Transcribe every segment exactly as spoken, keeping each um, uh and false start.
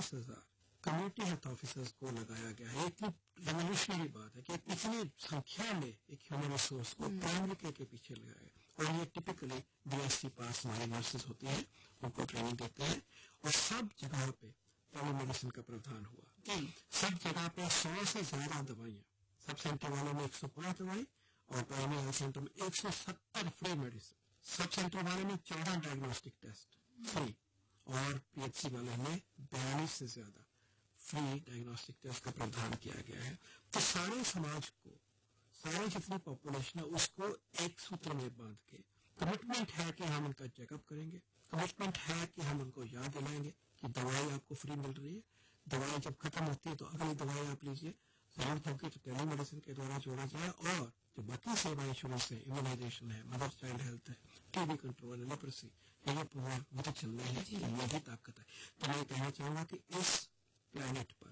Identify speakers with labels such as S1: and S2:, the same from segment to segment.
S1: पचास हजार community health officers को लगाया गया है। एक रेवोल्यूशनरी बात है कि इतनी संख्या में एक ह्यूमन रिसोर्स को प्राइमरी केयर के पीछे लगाया है। और ये टिपिकली बीएससी पास हमारे नर्सेज होती हैं, उनको ट्रेनिंग देते हैं। और सब जगह पे टेलीमेडिसिन का प्रावधान हुआ। सब जगह पे सौ से ज्यादा दवाइयाँ, सब सेंटर वालों में एक सौ पांच दवाई और प्राइमरी हेल्थ सेंटर में एक सौ सत्तर फ्री मेडिसिन, सब सेंटर वाले में चौदह डायग्नोस्टिक टेस्ट फ्री और पीएचसी वाले में बयालीस से ज्यादा फ्री डायग्नोस्टिक टेस्ट का प्रावधान किया गया है। तो सारे समाज को, सारी जितनी पॉपुलेशन है उसको एक सूत्र में बांध के कमिटमेंट है कि हम उनका चेकअप करेंगे, कमिटमेंट है कि हम उनको याद दिलाएंगे कि दवाई आपको फ्री मिल रही है, दवाई जब खत्म होती है तो अगली दवाई आप लीजिए, जरूरत होगी तो टेलीमेडिसिन के द्वारा जोड़ा जाए। और जो बाकी सेवाएं शुरू से इम्यूनाइजेशन है, मदर चाइल्ड हेल्थ है, टीबी कंट्रोल है, लेप्रोसी, ये पूरा मुझे चलना है, ये भी ताकत है। तो मैं कहना चाहूंगा कि इस प्लेनेट पर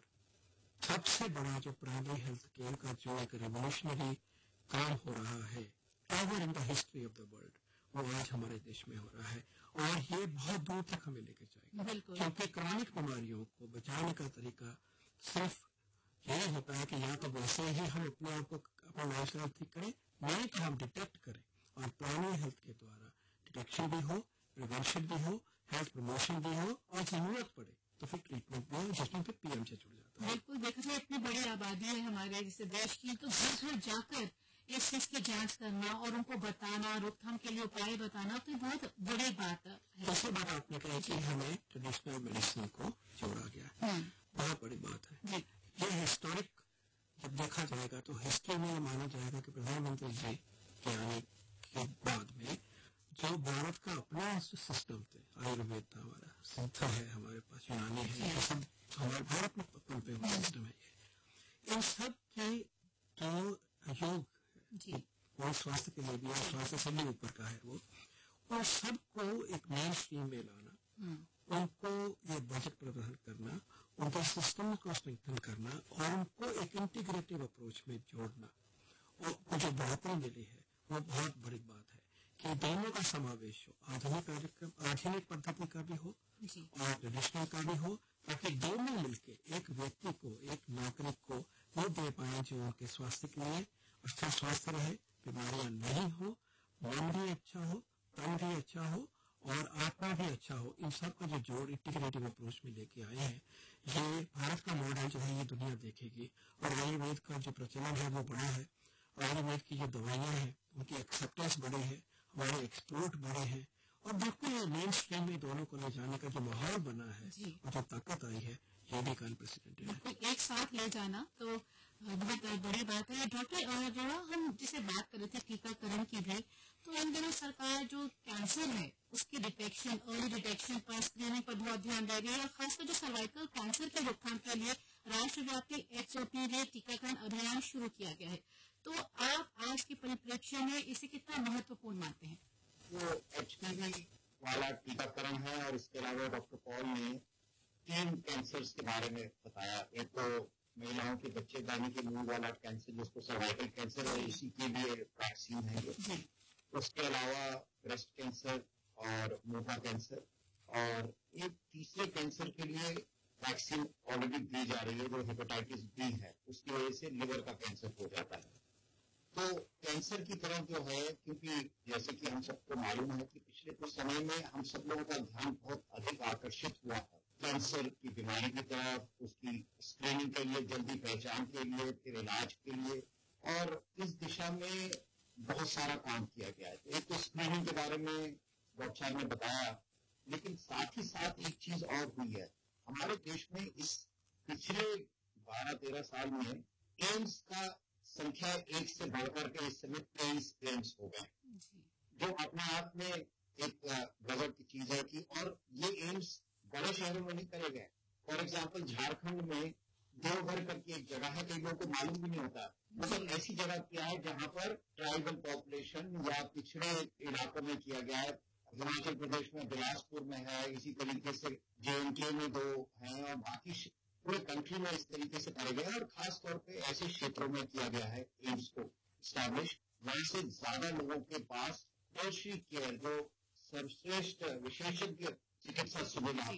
S1: सबसे बड़ा जो प्राइमरी हेल्थ केयर का जो एक रेवोल्यूशनरी काम हो रहा है ever in the history of the world, वो आज हमारे देश में हो रहा है। और ये बहुत दूर तक हमें लेके जाएगा, क्योंकि क्रॉनिक बीमारियों को बचाने का तरीका सिर्फ यही होता है कि या तो वैसे ही हम अपने आप को अपना लाइफस्टाइल ठीक करें, नहीं तो हम डिटेक्ट करें। और प्राइमरी हेल्थ के द्वारा डिटेक्शन भी हो, प्रिवेंशन भी हो, हेल्थ प्रमोशन भी हो और जरूरत पड़े तो फिर ट्रीटमेंट भी हो, जिसमें फिर पीएम से जुड़ जाता है।
S2: बिल्कुल, देखा जाए इतनी बड़ी आबादी है हमारे जैसे देश की, तो घर घर जाकर इस चीज की जांच करना और उनको बताना, रोकथाम के लिए उपाय बताना तो बहुत बड़ी बात है।
S1: दूसरी बात आपने कही कि हमें ट्रेडिशनल मेडिसिन को जोड़ा गया, बहुत बड़ी बात है। ये हिस्टोरिक जब देखा जाएगा तो हिस्ट्री में माना जाएगा कि प्रधानमंत्री जी के आने के बाद में जो भारत का अपना सिस्टम थे, आयुर्वेद था हमारा, सिद्ध है हमारे पास, यूनानी है, ये सब हमारे भारत में पनपे हुआ सिस्टम है। ये इन सब के जो योग वो स्वास्थ्य के लिए भी है, स्वास्थ्य से भी ऊपर का है वो, और सबको एक मेन स्ट्रीम में लाना, उनको ये बजट प्रदान करना, उनके सिस्टम को स्ट्रेंथन करना और उनको एक इंटीग्रेटिव अप्रोच में जोड़ना, और जो बढ़ोतरी मिली है वो बहुत बड़ी बात है कि दोनों का समावेश हो, आधुनिक कार्यक्रम, आधुनिक पद्धति का भी हो और ट्रेडिशनल का भी हो, ताकि दोनों मिलके एक व्यक्ति को, एक नागरिक को वो दे पाए जो उनके स्वास्थ्य के लिए अच्छा स्वास्थ्य रहे, बीमारियां नहीं हो, मन भी अच्छा हो, तन भी अच्छा हो और आत्मा भी अच्छा हो। इन सब का जो जोड़ इंटीग्रेटिव अप्रोच में लेके आए हैं, ये भारत का मॉडल जो है ये दुनिया देखेगी। और आयुर्वेद का जो प्रचलन है वो बड़ा है, आयुर्वेद की जो दवाइयां हैं उनकी एक्सेप्टेंस बड़ी है, हमारे एक्सपोर्ट बड़े हैं और बिल्कुल मेन स्ट्रीम में दोनों को ले जाने का जो माहौल बना है और जो ताकत आई है, ये भी अनप्रेसिडेंटेड है।
S2: एक साथ ले जाना तो बहुत बड़ी बात है। डॉक्टर जो हम जिसे बात कर रहे थे टीकाकरण की भी, तो इन दिनों सरकार जो कैंसर है उसकी डिटेक्शन, अर्ली डिटेक्शन पर, स्क्रीनिंग पर बहुत ध्यान दे रही है और खासकर जो सर्वाइकल कैंसर के रोकथाम के लिए राष्ट्रव्यापी एचओपीवी टीकाकरण अभियान शुरू किया गया है। तो आप आज के परिप्रेक्ष्य में इसे कितना महत्वपूर्ण मानते हैं?
S3: वो एचपीवी वाला टीकाकरण है और इसके अलावा डॉक्टर पॉल ने तीन कैंसर के बारे में बताया। एक तो महिलाओं के बच्चेदानी के मुंह वाला कैंसर जिसको सर्वाइकल कैंसर है, इसी के लिए वैक्सीन है ये। उसके अलावा ब्रेस्ट कैंसर और मुंह का कैंसर, और एक तीसरे कैंसर के लिए वैक्सीन ऑलरेडी दी जा रही है जो हेपेटाइटिस बी है, उसकी वजह से लिवर का कैंसर हो जाता है। तो कैंसर की तरफ जो है, क्योंकि जैसे कि हम सबको मालूम है कि पिछले कुछ समय में हम सब लोगों का ध्यान बहुत अधिक आकर्षित हुआ है कैंसर की बीमारी की तरफ, उसकी स्क्रीनिंग के लिए, जल्दी पहचान के लिए, फिर इलाज के लिए, और इस दिशा में बहुत सारा काम किया गया है। एक तो स्क्रीनिंग के बारे में डॉक्टर साहब ने बताया, लेकिन साथ ही साथ एक चीज और हुई है हमारे देश में। इस पिछले बारह तेरह साल में एम्स का संख्या एक से बढ़कर के इस समय तेईस एम्स हो गए, जो अपने आप में एक गजब की चीज है कि, और ये एम्स बड़े शहरों में नहीं करे गए। फॉर एग्जाम्पल झारखंड में देवघर करके एक जगह है, कई लोगों को मालूम भी नहीं होता, मतलब ऐसी जगह किया है जहां पर ट्राइबल पॉपुलेशन या पिछड़े इलाकों में किया गया है। हिमाचल प्रदेश में बिलासपुर में है, इसी तरीके से जेएनके में दो हैं और बाकी पूरे कंट्री में इस तरीके से करे गए, और खास तौर पे ऐसे क्षेत्रों में किया गया है एम्स को स्टैब्लिश, वहां से ज्यादा लोगों के पास टर्शियरी केयर जो सर्वश्रेष्ठ विशेषज्ञ चिकित्सा सुविधा